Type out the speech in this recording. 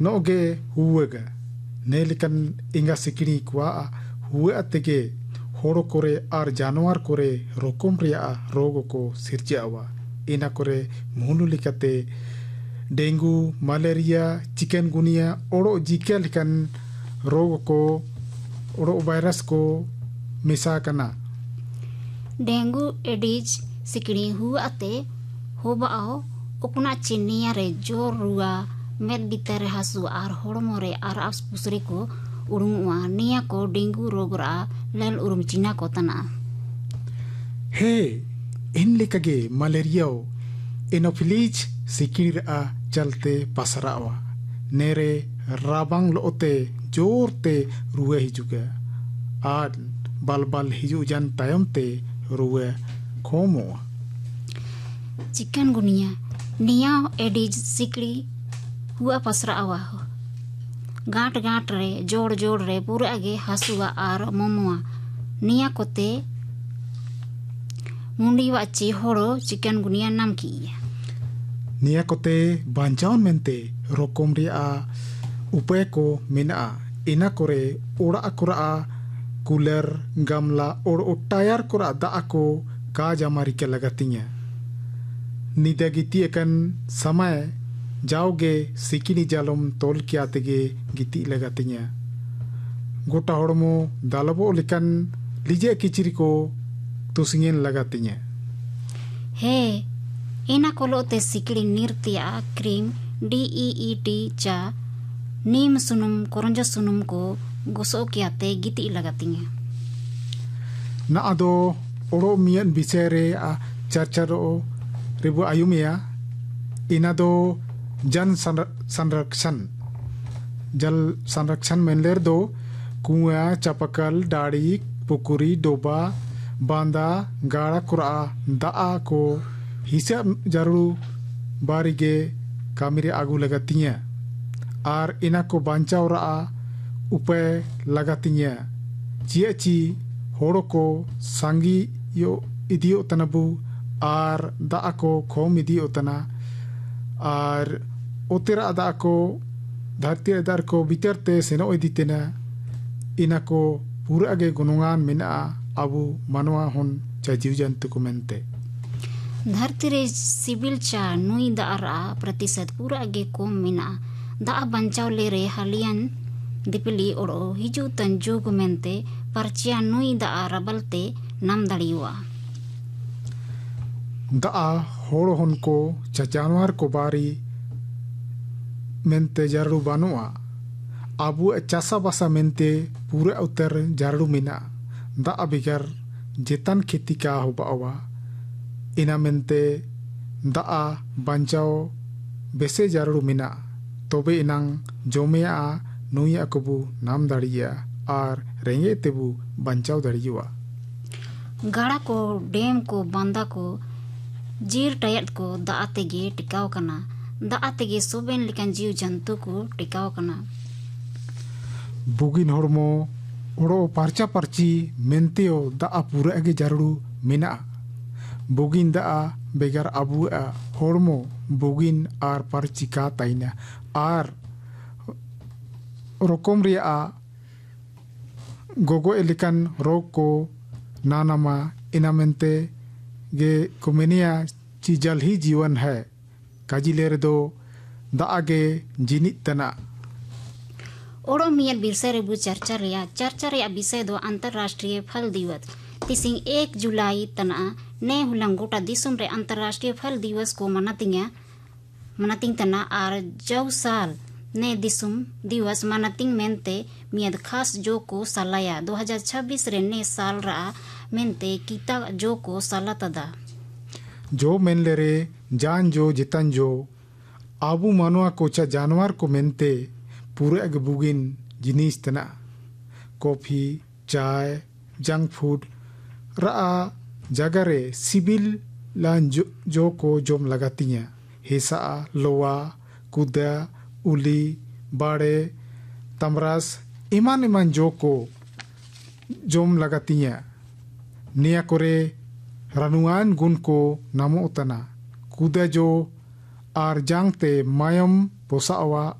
noge huwega nelikan inga sikini kwa huwe atege horo kore ar januar kore rokom ria rogo ko sirjawa ina kore munu likate dengu malaria chikungunya oro jika likan rogo ko oro virus ko misakana dengue adage सिकड़ी हुआ अते होबाओ उकना चिनिया रे जोर रुआ मेद बितर हासु are होड़मो रे are आस पुसरे को उड़ुआ निया को डेंगू रोगरा लेल उरुम चिना को तना हे इन लेकगे मलेरिया एनोफिलीज सिकड़ी आ चलते पसरावा नेरे राबांग लोते जोर ते रुए हिजुगे आर बल हिजु जन तायम ते रुए खोमो चिकनगुनिया निया एडिज सिकड़ी हुआ पसरावा गांठ गांठ रे जोड़ रे पूरे आगे हसुआ आर मोमुआ निया कोते मुंडी वाची होड़ो चिकनगुनिया नाम की निया कोते बांचावन मेंते रोकोम रिया उपाय को मेना इना कोरे ओड़ा कोरा कूलर गमला और टायर कोरा दा को का जमारी के लगतिया निदगिती एकन समय जाओगे सिकिनी जालम तोल किया तेगे गिती लगतिया गोटा होड़मो दालबो लिकन लिजे किचिरी को तुसिंगेन लगतिया हे इना कोलोते सिकड़ी निर्तिया क्रीम DEET चा नीम सुनुम कोरंजा सुनुम को गोसो किया ते गिती लगतिया ना अदो ओरो मियन बिसेरे चर्चरो रिबो आयुमिया इना दो जन संरक्षण जल संरक्षण मेनलेर दो कुआं चापकल डाड़ी पुकुरी डोबा बांदा गाड़ा कुरा दाआ को हिसाब जरूर बारीगे कामिरे आगू लगतिया आर इना को बांचाव रहा उपाय लगतिया चियाची होड़ो को सांगी यो इदियो तनबू आर दाआ को खोम इदियो तना आर ओतेरा दा को धरती दार को बितरते सेनो इदितेना इना को पूरा आगे गुणगान मेना अबू मनवा हुन चा जीव जंतु को मेनते धरती रे सिबिल चा नुई दारा प्रतिशत पूरा आगे कोम मेना दा बंचाव ले रे हालियन दिपली ओड़ो हिजू तंजू को मेनते परचिया नुई दा रबलते नाम दड़ियुआ दा होड़ हन को चा जानवर को बारी मेनते जारू बानुआ आबू चासा बासा मेनते पूरे उतर जारू मिना दा बिगर जेतन खेती का हो बावा इना मेनते दा बंचाओ बेसे जारू मिना तोबे इनांग जोमेया नुया कबू नाम दाड़िया आर रेंगे तेबू बंचाव दाड़ियुआ गाड़ा को डेम को बांदा को जीर टायट को दा तेगे टिकाव कना दा तेगे सोबेन लिकन जीव जंतु को टिकाव कना बुगिन होड़मो ओड़ो पार्चा पार्ची मेनतेओ दा पूरा आगे जारू मिना बुगिन दा बेगर अबू होड़मो बुगिन आर पार्ची का ताइना आर रोकोम रिया गोगो एलिकन रोग को नानामा इना मेनते गे कुमेनिया ची जल ही जीवन है काजी लेर दो दागे जिनित तना ओड़ो मियल बिरसे रेबू चर्चा रिया विषय दो अंतरराष्ट्रीय फल दिवस तिसिंग 1 जुलाई तना ने हुलंग गोटा दिसुम रे अंतरराष्ट्रीय फल दिवस को मनातिंग तना आर जौ साल ने दिसुम दिवस मनातिंग मेनते मियद खास जो को सालाया 2026 रे ने साल रा मेनते कीता जो को साला तदा जो मेन ले रे जान जो जितन जो आबू मानवा कोचा जानवर को मेनते पूरे अग बुगिन जिनिस तना कॉफी चाय जंक फूड रा जगरे सिबिल लान जो को जोम लगातिया हिसा लोवा कुदा उली बाड़े तमरास इमान जो को जोम लगातिया निया कोरे रानुआन गुण को नामो तना कुदा जो आर जांगते मायम पोसावा